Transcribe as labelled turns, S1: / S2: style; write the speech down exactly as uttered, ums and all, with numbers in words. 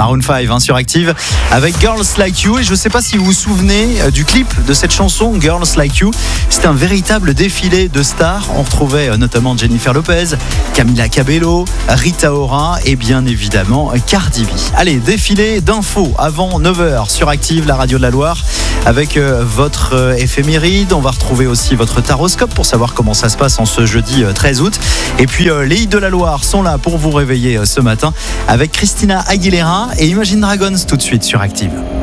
S1: Maroon cinq hein, sur Active avec Girls Like You. Et je ne sais pas si vous vous souvenez du clip de cette chanson Girls Like You. C'était un véritable défilé de stars. On retrouvait notamment Jennifer Lopez, Camila Cabello, Rita Ora et bien évidemment Cardi B. Allez, défilé d'infos avant neuf heures sur Active, la radio de la Loire, avec euh, votre euh, éphéméride. On va retrouver aussi votre taroscope pour savoir comment ça se passe en ce jeudi euh, treize août. Et puis euh, les hits de la Loire sont là pour vous réveiller euh, ce matin avec Christina Aguilera et Imagine Dragons tout de suite sur Active.